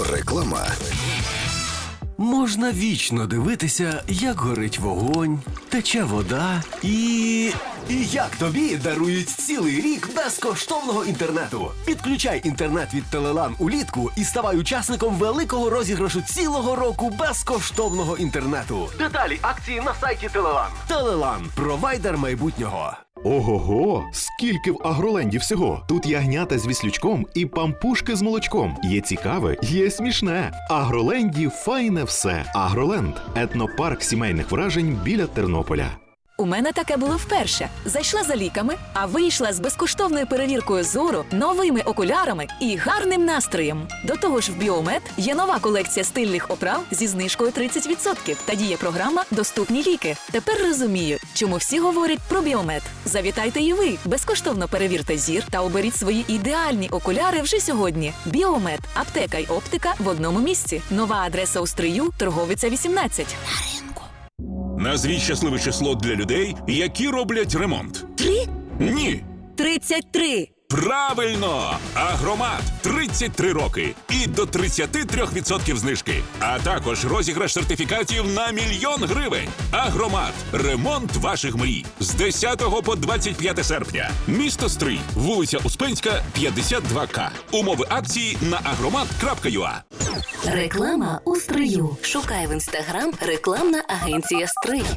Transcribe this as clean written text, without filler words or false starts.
Реклама. Можна вічно дивитися, як горить вогонь, тече вода і як тобі дарують цілий рік безкоштовного інтернету. Підключай інтернет від Телелан улітку і ставай учасником великого розіграшу цілого року безкоштовного інтернету. Деталі акції на сайті Телелан. Телелан – провайдер майбутнього. Ого-го! Скільки в Агроленді всього! Тут ягнята з віслючком і пампушки з молочком. Є цікаве, є смішне. В Агроленді файне все. Агроленд – етнопарк сімейних вражень біля Тернополя. У мене таке було вперше. Зайшла за ліками, а вийшла з безкоштовною перевіркою зору, новими окулярами і гарним настроєм. До того ж в Біомед є нова колекція стильних оправ зі знижкою 30% та діє програма «Доступні ліки». Тепер розумію, чому всі говорять про Біомед. Завітайте і ви, безкоштовно перевірте зір та оберіть свої ідеальні окуляри вже сьогодні. Біомед – аптека й оптика в одному місці. Нова адреса у Стрию, Торговиця 18. Назвіть щасливе число для людей, які роблять ремонт. 3? Ні. 33. Правильно! Агромат. 33 роки. І до 33% знижки. А також розіграш сертифікатів на 1 000 000 гривень. Агромат. Ремонт ваших мрій. З 10 по 25 серпня. Місто Стрий. Вулиця Успенська, 52К. Умови акції на agromat.ua. Реклама у Стрию. Шукай в Інстаграм рекламна агенція Стрий.